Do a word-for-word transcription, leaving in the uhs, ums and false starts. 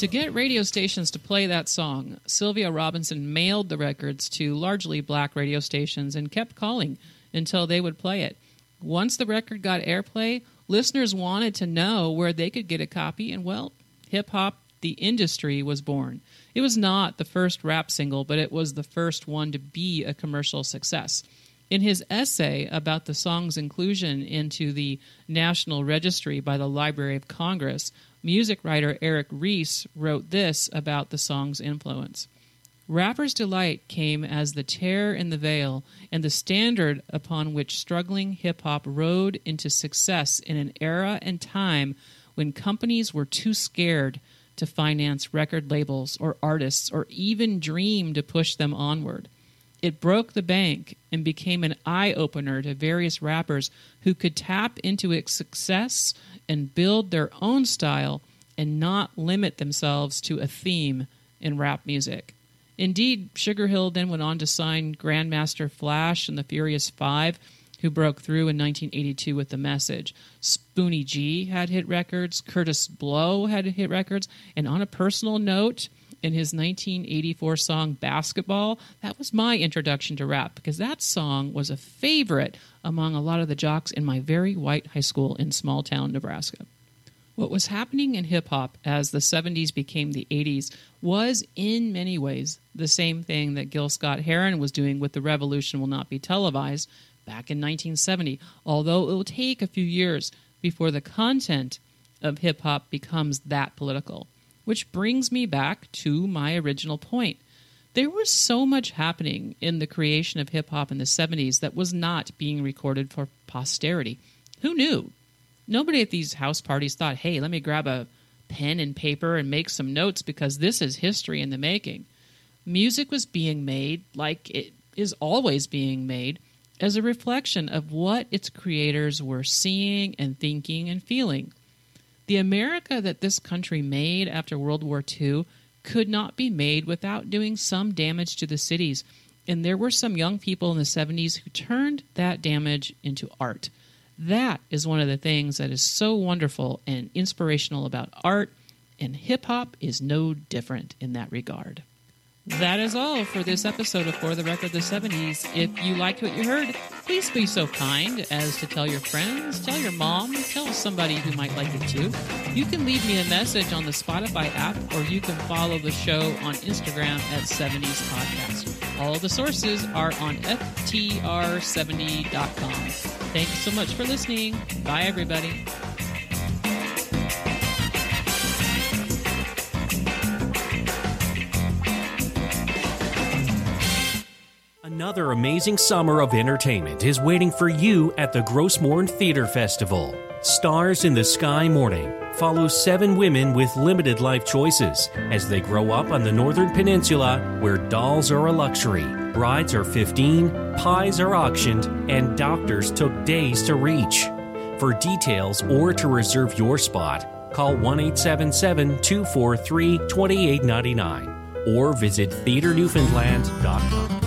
To get radio stations to play that song, Sylvia Robinson mailed the records to largely black radio stations and kept calling until they would play it. Once the record got airplay, listeners wanted to know where they could get a copy, and, well, hip-hop, the industry, was born. It was not the first rap single, but it was the first one to be a commercial success. In his essay about the song's inclusion into the National Registry by the Library of Congress, music writer Eric Reese wrote this about the song's influence. Rapper's Delight came as the tear in the veil and the standard upon which struggling hip-hop rode into success in an era and time when companies were too scared to finance record labels or artists or even dream to push them onward. It broke the bank and became an eye-opener to various rappers who could tap into its success and build their own style and not limit themselves to a theme in rap music. Indeed, Sugar Hill then went on to sign Grandmaster Flash and the Furious Five, who broke through in nineteen eighty-two with The Message. Spoonie G had hit records, Curtis Blow had hit records, and on a personal note, in his nineteen eighty-four song Basketball, that was my introduction to rap, because that song was a favorite among a lot of the jocks in my very white high school in small town Nebraska. What was happening in hip-hop as the seventies became the eighties was, in many ways, the same thing that Gil Scott-Heron was doing with The Revolution Will Not Be Televised back in nineteen seventy, although it will take a few years before the content of hip-hop becomes that political. Which brings me back to my original point. There was so much happening in the creation of hip-hop in the seventies that was not being recorded for posterity. Who knew? Nobody at these house parties thought, hey, let me grab a pen and paper and make some notes because this is history in the making. Music was being made, like it is always being made, as a reflection of what its creators were seeing and thinking and feeling. The America that this country made after World War Two could not be made without doing some damage to the cities, and there were some young people in the seventies who turned that damage into art. That is one of the things that is so wonderful and inspirational about art, and hip-hop is no different in that regard. That is all for this episode of For the Record the seventies. If you liked what you heard, please be so kind as to tell your friends, tell your mom, tell somebody who might like it too. You can leave me a message on the Spotify app, or you can follow the show on Instagram at seventies podcast. All of the sources are on F T R seventy dot com. Thank you so much for listening. Bye, everybody. Another amazing summer of entertainment is waiting for you at the Grossmorn Theater Festival. Stars in the Sky Morning follows seven women with limited life choices as they grow up on the Northern Peninsula where dolls are a luxury, brides are fifteen, pies are auctioned, and doctors took days to reach. For details or to reserve your spot, call one eight seven seven, two four three, two eight nine nine or visit theater newfoundland dot com.